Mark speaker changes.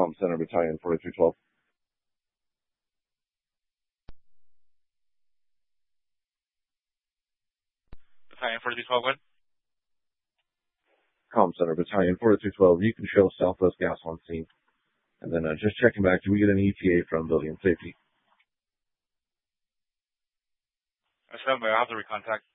Speaker 1: Comm Center Battalion 4312.
Speaker 2: Battalion 4312, what?
Speaker 1: Comm Center Battalion 4312. You can show Southwest Gas on scene. And then just checking back, do we get an ETA from Building Safety?
Speaker 2: I said, I'll have to recontact.